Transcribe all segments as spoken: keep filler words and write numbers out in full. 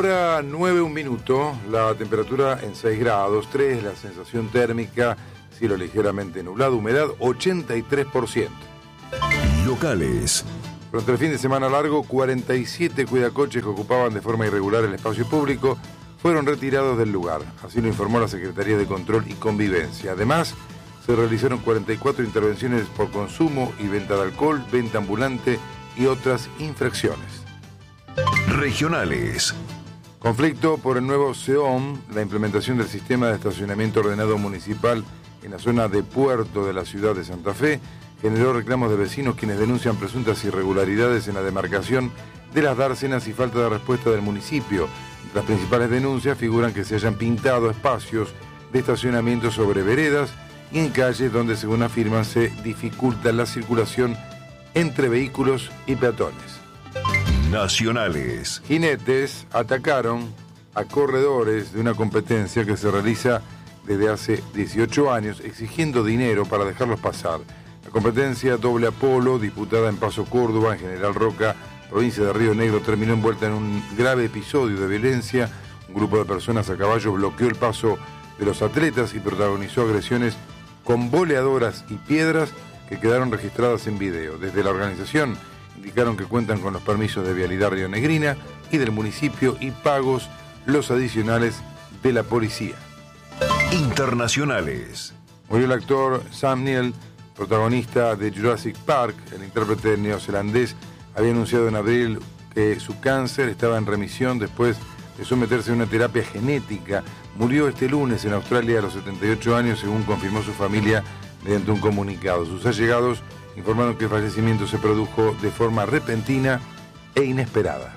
Hora nueve, un minuto, la temperatura en seis grados, tres, la sensación térmica, cielo ligeramente nublado, humedad ochenta y tres por ciento. Locales. Durante el fin de semana largo, cuarenta y siete cuidacoches que ocupaban de forma irregular el espacio público fueron retirados del lugar. Así lo informó la Secretaría de Control y Convivencia. Además, se realizaron cuarenta y cuatro intervenciones por consumo y venta de alcohol, venta ambulante y otras infracciones. Regionales. Conflicto por el nuevo C E O M, la implementación del sistema de estacionamiento ordenado municipal en la zona de Puerto de la ciudad de Santa Fe, generó reclamos de vecinos quienes denuncian presuntas irregularidades en la demarcación de las dársenas y falta de respuesta del municipio. Las principales denuncias figuran que se hayan pintado espacios de estacionamiento sobre veredas y en calles donde, según afirman, se dificulta la circulación entre vehículos y peatones. Nacionales. Jinetes atacaron a corredores de una competencia que se realiza desde hace dieciocho años, exigiendo dinero para dejarlos pasar. La competencia doble Apolo, disputada en Paso Córdoba, en General Roca, provincia de Río Negro, terminó envuelta en un grave episodio de violencia. Un grupo de personas a caballo bloqueó el paso de los atletas y protagonizó agresiones con boleadoras y piedras que quedaron registradas en video. Desde la organización indicaron que cuentan con los permisos de vialidad rionegrina y del municipio y pagos los adicionales de la policía. Internacionales. Murió el actor Sam Neill, protagonista de Jurassic Park. El intérprete neozelandés había anunciado en abril que su cáncer estaba en remisión después de someterse a una terapia genética. Murió este lunes en Australia a los setenta y ocho años, según confirmó su familia mediante un comunicado. Sus allegados informaron que el fallecimiento se produjo de forma repentina e inesperada.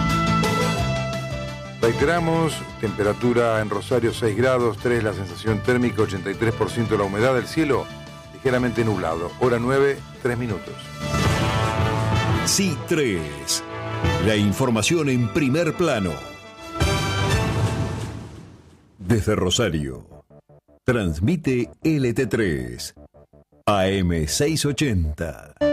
Reiteramos, temperatura en Rosario seis grados, tres la sensación térmica, ochenta y tres por ciento la humedad, del cielo ligeramente nublado. Hora nueve, tres minutos. C tres. La información en primer plano. Desde Rosario. Transmite L T tres. A M seiscientos ochenta.